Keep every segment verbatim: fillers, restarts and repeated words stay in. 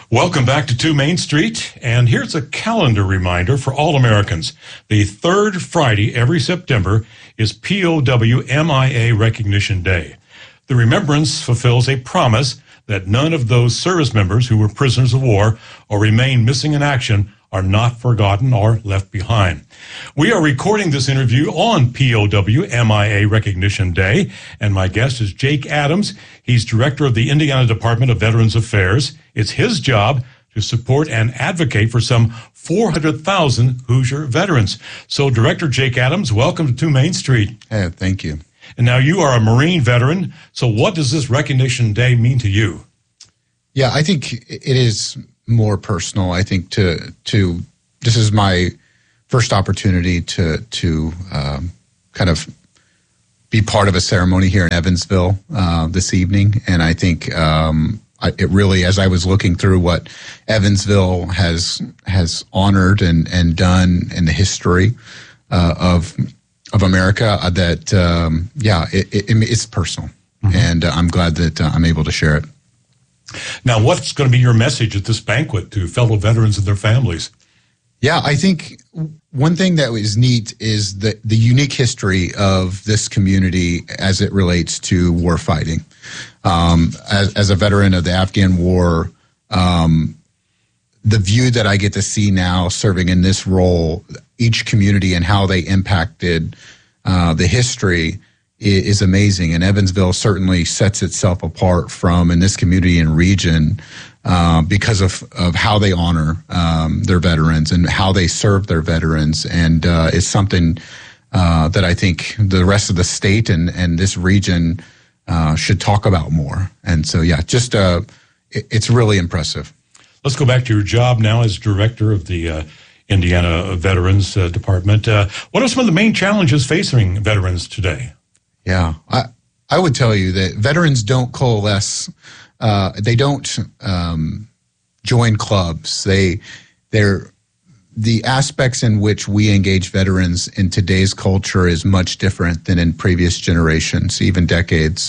Welcome back to two Main Street, and here's a calendar reminder for all Americans. The third Friday every September is P O W M I A Recognition Day. The remembrance fulfills a promise that none of those service members who were prisoners of war or remain missing in action are not forgotten or left behind. We are recording this interview on P O W M I A Recognition Day, and my guest is Jake Adams. He's director of the Indiana Department of Veterans Affairs. It's his job to support and advocate for some four hundred thousand Hoosier veterans. So, Director Jake Adams, welcome to two Main Street. Hey, thank you. And now you are a Marine veteran. So what does this Recognition Day mean to you? Yeah, I think it is more personal. I think to to this is my first opportunity to to um, kind of be part of a ceremony here in Evansville uh, this evening, and I think um, I, it really, as I was looking through what Evansville has has honored and and done in the history uh, of of America, uh, that um, yeah, it, it, it's personal, mm-hmm. and uh, I'm glad that uh, I'm able to share it. Now, what's going to be your message at this banquet to fellow veterans and their families? Yeah, I think one thing that is neat is the, the unique history of this community as it relates to war fighting. Um, as, as a veteran of the Afghan War, um, the view that I get to see now serving in this role, each community and how they impacted uh, the history is amazing, and Evansville certainly sets itself apart from in this community and region uh, because of, of how they honor um, their veterans and how they serve their veterans, and uh, it's something uh, that I think the rest of the state and, and this region uh, should talk about more. And so, yeah, just uh, it, it's really impressive. Let's go back to your job now as director of the uh, Indiana Veterans uh, Department. Uh, what are some of the main challenges facing veterans today? Yeah, I, I would tell you that veterans don't coalesce. Uh, they don't um, join clubs. They, they're the aspects in which we engage veterans in today's culture is much different than in previous generations, even decades.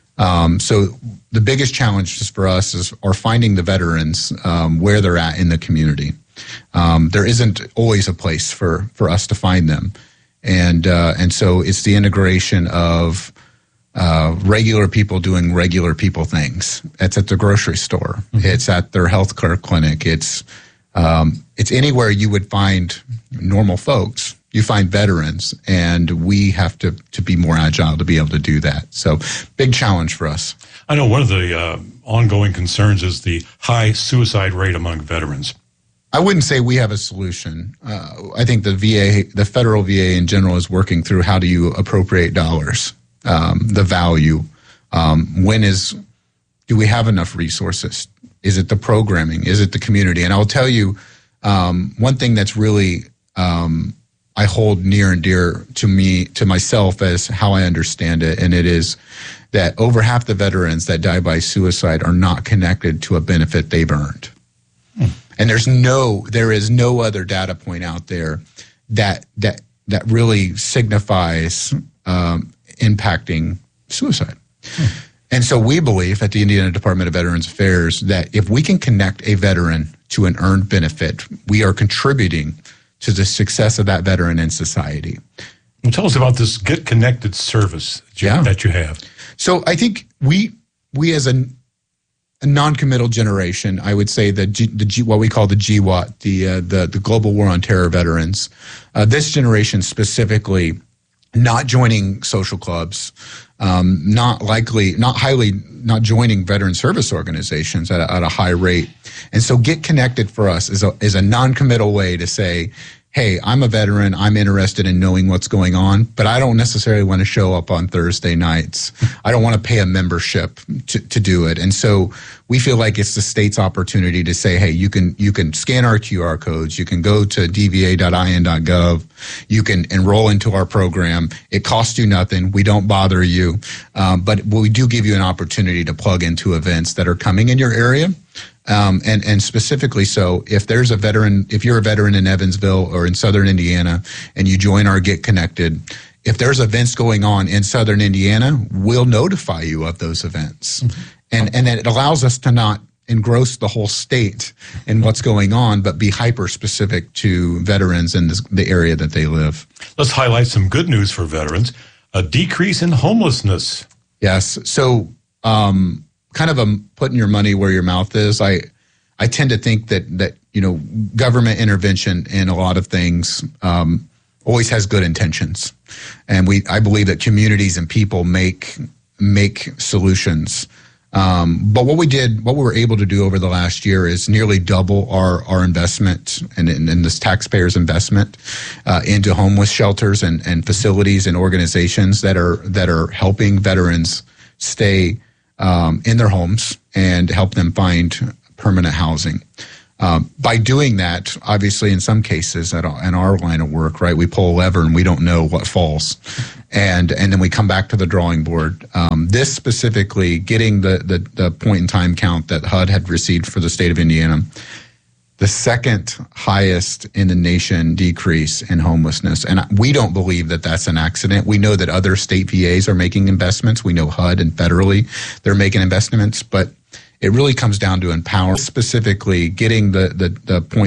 Um, so the biggest challenges for us is are finding the veterans um, where they're at in the community. Um, there isn't always a place for for us to find them. And uh, and so it's the integration of uh, regular people doing regular people things. It's at the grocery store. Mm-hmm. It's at their healthcare clinic. It's um, it's anywhere you would find normal folks. You find veterans, and we have to to be more agile to be able to do that. So big challenge for us. I know one of the uh, ongoing concerns is the high suicide rate among veterans. I wouldn't say we have a solution. Uh, I think the V A, the federal V A in general, is working through how do you appropriate dollars, um, the value. Um, when is, do we have enough resources? Is it the programming? Is it the community? And I'll tell you, um, one thing that's really um, I hold near and dear to me, to myself, as how I understand it, and it is that over half the veterans that die by suicide are not connected to a benefit they've earned. Hmm. And there's no, there is no other data point out there that that that really signifies um, impacting suicide. Hmm. And so we believe at the Indiana Department of Veterans Affairs that if we can connect a veteran to an earned benefit, we are contributing to the success of that veteran in society. Well, tell us about this Get Connected service yeah. that you have. So I think we we as a A non-committal generation, I would say that G, the G, what we call the G W A T, the uh, the the Global War on Terror veterans, uh, this generation specifically, not joining social clubs, um, not likely, not highly, not joining veteran service organizations at a, at a high rate, and so Get Connected for us is a is a non-committal way to say, hey, I'm a veteran, I'm interested in knowing what's going on, but I don't necessarily want to show up on Thursday nights. I don't want to pay a membership to, to do it. And so we feel like it's the state's opportunity to say, hey, you can you can scan our Q R codes, you can go to d v a dot i n dot gov, you can enroll into our program. It costs you nothing. We don't bother you. Um, but we do give you an opportunity to plug into events that are coming in your area. Um, and, and specifically so, if there's a veteran, if you're a veteran in Evansville or in Southern Indiana and you join our Get Connected, if there's events going on in Southern Indiana, we'll notify you of those events. Mm-hmm. And, and it allows us to not engross the whole state in what's going on, but be hyper specific to veterans in this, the area that they live. Let's highlight some good news for veterans: a decrease in homelessness. Yes. So, um, kind of a putting your money where your mouth is. I, I tend to think that that you know government intervention in a lot of things um, always has good intentions, and we I believe that communities and people make make solutions. Um, but what we did, what we were able to do over the last year is nearly double our, our investment and in, in this taxpayers' investment uh, into homeless shelters and, and facilities and organizations that are that are helping veterans stay um, in their homes and help them find permanent housing. Um, by doing that, obviously, in some cases, at our, in our line of work, right, we pull a lever and we don't know what falls, and and then we come back to the drawing board. Um, this specifically, getting the, the the point in time count that H U D had received for the state of Indiana, the second highest in the nation decrease in homelessness, and we don't believe that that's an accident. We know that other state V As are making investments. We know H U D and federally they're making investments, but it really comes down to empower, specifically getting the, the, the point